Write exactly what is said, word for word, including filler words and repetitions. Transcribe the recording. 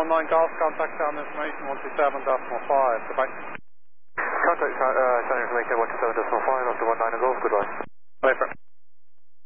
one nine Golf, contact sound information one two seven decimal five, goodbye. Contact uh, sound information one two seven decimal five, up to one nine Golf, goodbye.